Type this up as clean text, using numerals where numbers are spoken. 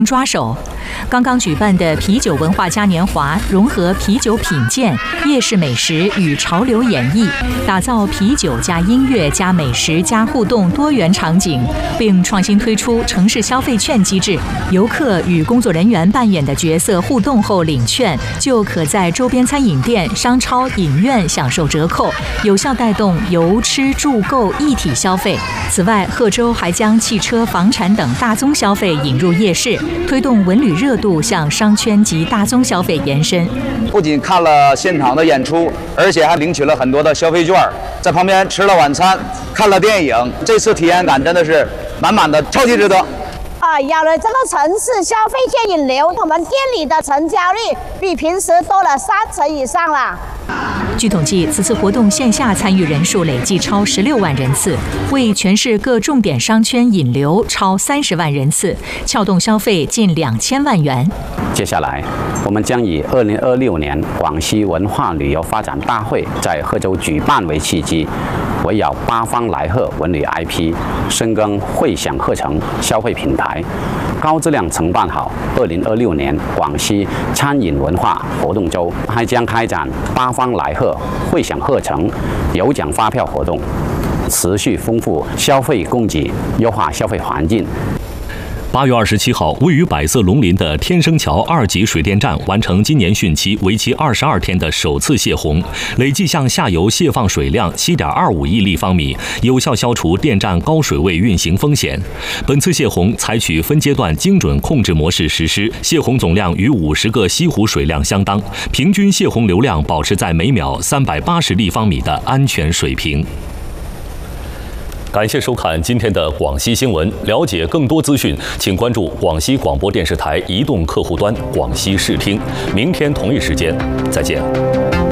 抓手。刚刚举办的啤酒文化嘉年华，融合啤酒品鉴、夜市美食与潮流演绎，打造啤酒加音乐加美食加互动多元场景，并创新推出城市消费券机制，游客与工作人员扮演的角色互动后领券，就可在周边餐饮店、商超、影院享受折扣，有效带动游、吃、住、购一体消费。此外，贺州还将汽车、房产等大宗消费引入夜市，推动文旅热度向商圈及大宗消费延伸。 不仅看了现场的演出，而且还领取了很多的消费券，在旁边吃了晚餐，看了电影。这次体验感真的是满满的，超级值得。 有了这个城市消费券引流，我们店里的成交率比平时多了30%以上了。 据统计，此次活动线下参与人数累计超16万人次，为全市各重点商圈引流超30万人次，撬动消费近2000万元。 接下来，我们将以2026年广西文化旅游发展大会在贺州举办为契机，围绕八方来贺文旅 IP， 深耕会享鹤城消费品牌，高质量承办好2026年广西餐饮文化活动周，还将开展八方来贺会享鹤城有奖发票活动，持续丰富消费供给，优化消费环境。 8月27号，位于百色龙林的天生桥2级水电站完成今年汛期为期22天的首次泄洪，累计向下游泄放水量7.25亿立方米，有效消除电站高水位运行风险。本次泄洪采取分阶段精准控制模式实施，泄洪总量与50个西湖水量相当，平均泄洪流量保持在每秒380立方米的安全水平。感谢收看今天的广西新闻。了解更多资讯，请关注广西广播电视台移动客户端广西视听。明天同一时间再见。